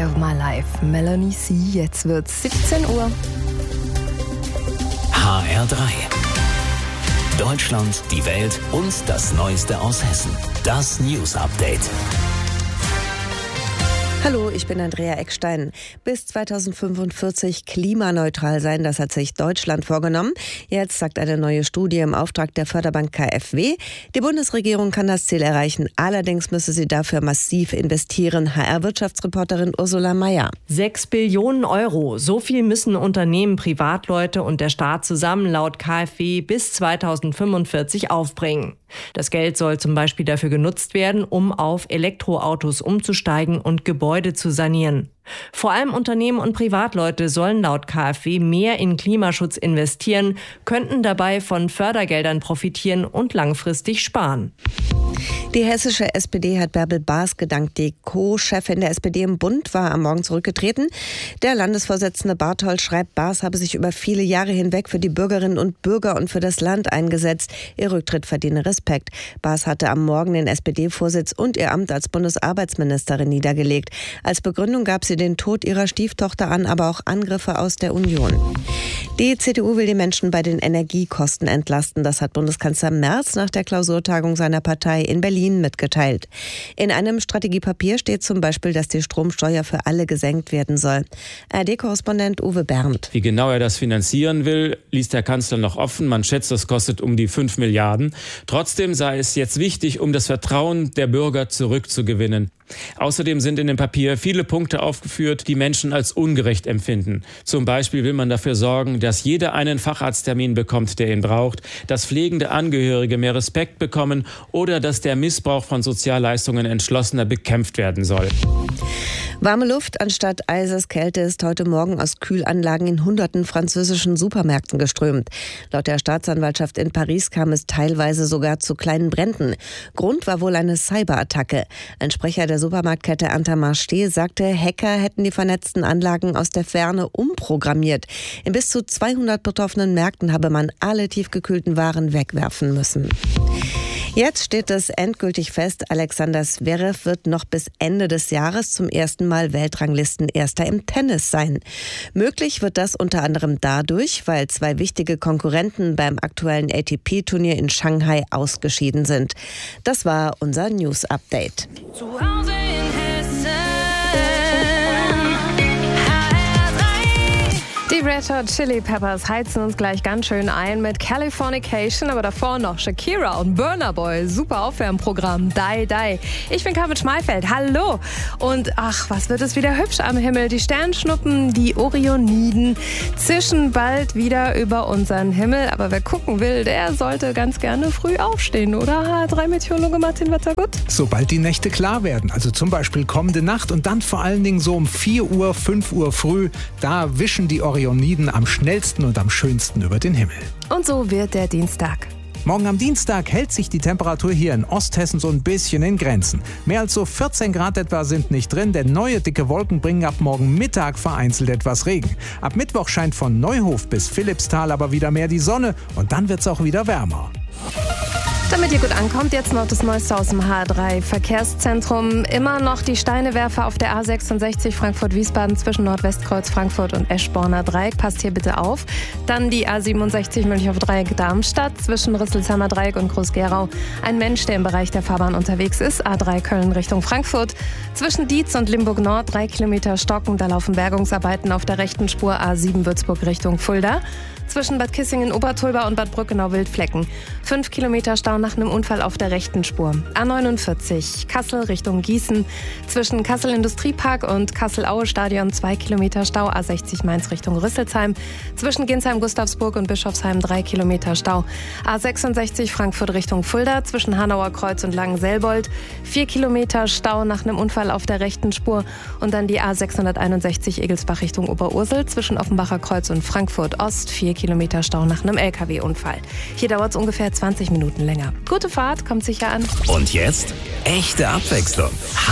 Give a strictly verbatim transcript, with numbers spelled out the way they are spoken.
Day of My Life. Melanie C. Jetzt wird's siebzehn Uhr. H R drei. Deutschland, die Welt und das Neueste aus Hessen. Das News Update. Hallo, ich bin Andrea Eckstein. Bis zweitausendfünfundvierzig klimaneutral sein, das hat sich Deutschland vorgenommen. Jetzt sagt eine neue Studie im Auftrag der Förderbank K f W, die Bundesregierung kann das Ziel erreichen. Allerdings müsse sie dafür massiv investieren. H R-Wirtschaftsreporterin Ursula Mayer. Sechs Billionen Euro. So viel müssen Unternehmen, Privatleute und der Staat zusammen laut K f W bis zweitausendfünfundvierzig aufbringen. Das Geld soll zum Beispiel dafür genutzt werden, um auf Elektroautos umzusteigen und Gebäude zu sanieren. Vor allem Unternehmen und Privatleute sollen laut K f W mehr in Klimaschutz investieren, könnten dabei von Fördergeldern profitieren und langfristig sparen. Die hessische S P D hat Bärbel Baas gedankt. Die Co-Chefin der S P D im Bund war am Morgen zurückgetreten. Der Landesvorsitzende Barthold schreibt, Baas habe sich über viele Jahre hinweg für die Bürgerinnen und Bürger und für das Land eingesetzt. Ihr Rücktritt verdiene Respekt. Baas hatte am Morgen den S P D-Vorsitz und ihr Amt als Bundesarbeitsministerin niedergelegt. Als Begründung gab sie den Tod ihrer Stieftochter an, aber auch Angriffe aus der Union. Die C D U will die Menschen bei den Energiekosten entlasten. Das hat Bundeskanzler Merz nach der Klausurtagung seiner Partei in Berlin mitgeteilt. In einem Strategiepapier steht zum Beispiel, dass die Stromsteuer für alle gesenkt werden soll. A R D-Korrespondent Uwe Berndt. Wie genau er das finanzieren will, ließ der Kanzler noch offen. Man schätzt, das kostet um die fünf Milliarden. Trotzdem sei es jetzt wichtig, um das Vertrauen der Bürger zurückzugewinnen. Außerdem sind in dem Papier viele Punkte aufgeführt, die Menschen als ungerecht empfinden. Zum Beispiel will man dafür sorgen, dass jeder einen Facharzttermin bekommt, der ihn braucht, dass pflegende Angehörige mehr Respekt bekommen oder dass der Missbrauch von Sozialleistungen entschlossener bekämpft werden soll. Warme Luft anstatt Eiseskälte ist heute Morgen aus Kühlanlagen in hunderten französischen Supermärkten geströmt. Laut der Staatsanwaltschaft in Paris kam es teilweise sogar zu kleinen Bränden. Grund war wohl eine Cyberattacke. Ein Sprecher der Supermarktkette Intermarché sagte, Hacker hätten die vernetzten Anlagen aus der Ferne umprogrammiert. In bis zu zweihundert betroffenen Märkten habe man alle tiefgekühlten Waren wegwerfen müssen. Jetzt steht es endgültig fest, Alexander Zverev wird noch bis Ende des Jahres zum ersten Mal Weltranglistenerster im Tennis sein. Möglich wird das unter anderem dadurch, weil zwei wichtige Konkurrenten beim aktuellen A T P-Turnier in Shanghai ausgeschieden sind. Das war unser News-Update. Zu Hause in Hessen. Die Red Hot Chili Peppers heizen uns gleich ganz schön ein mit Californication, aber davor noch Shakira und Burna Boy. Super Aufwärmprogramm. Die, die. Ich bin Carmen Schmalfeld. Hallo. Und ach, was wird es wieder hübsch am Himmel. Die Sternschnuppen, die Orioniden zischen bald wieder über unseren Himmel. Aber wer gucken will, der sollte ganz gerne früh aufstehen, oder? H R drei Meteorologe Martin Wettergut? Sobald die Nächte klar werden, also zum Beispiel kommende Nacht und dann vor allen Dingen so um vier Uhr, fünf Uhr früh, da wischen die Orioniden am schnellsten und am schönsten über den Himmel. Und so wird der Dienstag. Morgen am Dienstag hält sich die Temperatur hier in Osthessen so ein bisschen in Grenzen. Mehr als so vierzehn Grad etwa sind nicht drin, denn neue dicke Wolken bringen ab morgen Mittag vereinzelt etwas Regen. Ab Mittwoch scheint von Neuhof bis Philippsthal aber wieder mehr die Sonne und dann wird es auch wieder wärmer. Damit ihr gut ankommt, jetzt noch das Neueste aus dem H R drei Verkehrszentrum. Immer noch die Steinewerfer auf der A sechsundsechzig Frankfurt-Wiesbaden zwischen Nordwestkreuz Frankfurt und Eschborner Dreieck. Passt hier bitte auf. Dann die A siebenundsechzig Münchhof-Dreieck Darmstadt zwischen Rüsselsheimer Dreieck und Groß-Gerau. Ein Mensch, der im Bereich der Fahrbahn unterwegs ist. A drei Köln Richtung Frankfurt. Zwischen Dietz und Limburg Nord drei Kilometer Stocken. Da laufen Bergungsarbeiten auf der rechten Spur. A sieben Würzburg Richtung Fulda. Zwischen Bad Kissingen-Obertulba und Bad Brückenau-Wildflecken. Fünf Kilometer Stau nach einem Unfall auf der rechten Spur. A neunundvierzig Kassel Richtung Gießen. Zwischen Kassel-Industriepark und Kassel-Aue-Stadion zwei Kilometer Stau. A sechzig Mainz Richtung Rüsselsheim. Zwischen Ginsheim-Gustavsburg und Bischofsheim drei Kilometer Stau. A sechsundsechzig Frankfurt Richtung Fulda. Zwischen Hanauer Kreuz und Langenselbold. Vier Kilometer Stau nach einem Unfall auf der rechten Spur. Und dann die A sechshunderteinundsechzig Egelsbach Richtung Oberursel. Zwischen Offenbacher Kreuz und Frankfurt Ost. Vier Kilometer Stau nach einem L K W-Unfall. Hier dauert es ungefähr zwanzig Minuten länger. Gute Fahrt, kommt sicher an. Und jetzt echte Abwechslung.